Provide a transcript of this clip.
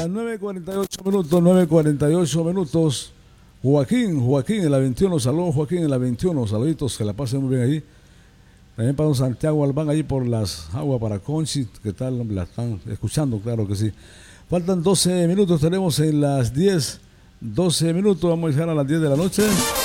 las 9:48 minutos, 9:48 minutos. Joaquín en la 21, saludos Joaquín en la 21, saluditos, que la pasen muy bien ahí. También para don Santiago Albán ahí por las aguas para Conchi, ¿qué tal? La están escuchando, claro que sí. Faltan 12 minutos, tenemos en las 10, 12 minutos, vamos a llegar a las 10 de la noche.